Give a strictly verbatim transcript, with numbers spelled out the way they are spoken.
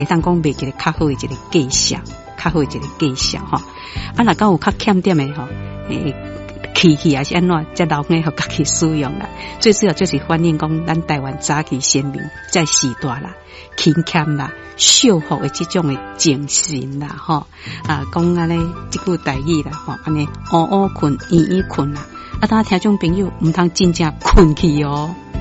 会当讲卖一个较好的一个绩效，较好的一个绩效吼。啊，若讲有较欠点的吼，诶。器器也是安怎，才留给互家己使用啦。最主要就是反映讲，咱台湾早期先民在时代啦、勤俭啦、孝服的这种的精神啦，吼啊，讲安尼这句台语啦，吼安尼乌乌困，圆圆困啦。啊，大家听众朋友唔通真正困去哦。